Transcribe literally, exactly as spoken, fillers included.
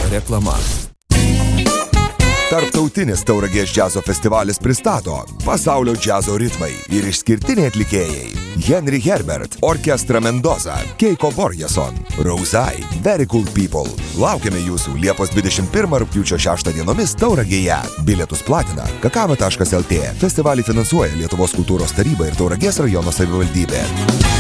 reklama. Tarptautinis Tauragės džiazo festivalis pristato pasaulio džiazo ritmai ir išskirtiniai atlikėjai. Henry Herbert, Orkestra Mendoza, Keiko Borjason, Rozai, Very Cool People. Laukiame jūsų Liepos dvidešimt pirmą rugpjūčio šeštą dienomis Tauragėje. Bilietus platina kakava taškas el tė. Festivalį finansuoja Lietuvos kultūros taryba ir Tauragės rajono savivaldybė.